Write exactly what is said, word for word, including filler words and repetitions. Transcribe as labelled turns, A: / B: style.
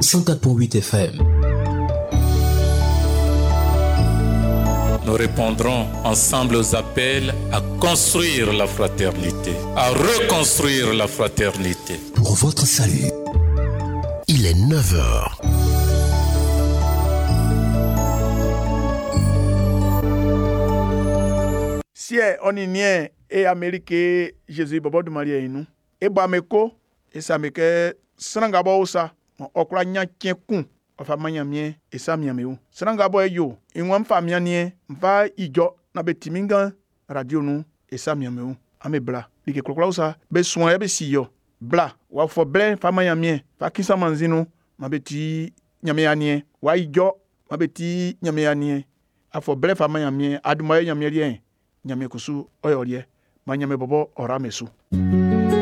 A: cent quatre point huit F M.
B: Nous répondrons ensemble aux appels à construire la fraternité, à reconstruire la fraternité.
A: Pour votre salut, il est neuf heures.
C: Si on y est et Amérique Jésus Bobo de Maria inu e ba meko e sa meke sranga bo usa okra nya kienkun ofa manya mie e sa mia meu sranga bo eyo inwa mfa mia nie mfa ijo na betiminga radio nu e sa mia meu ame bla like krokra usa be suan e be siyo bla wa fo ble fa manya mie fa kisa manzinu ma beti nyame anie wa ijo ma beti nyame anie afo ble fa manya mie aduma nyame rien nyame kusu oyorie manyame bobo oramesu.